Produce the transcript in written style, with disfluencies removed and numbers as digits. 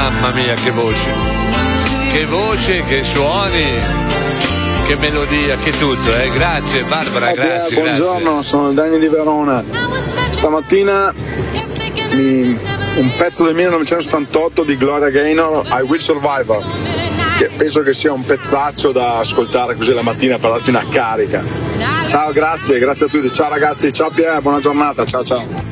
Mamma mia, che voce, che suoni, che melodia, che tutto, grazie Barbara, grazie. Buongiorno, sono il Dani di Verona. Stamattina un pezzo del 1978 di Gloria Gaynor, I Will Survivor, che penso che sia un pezzaccio da ascoltare così la mattina per darti una carica. Ciao, grazie a tutti, ciao ragazzi, ciao Pier, buona giornata, ciao.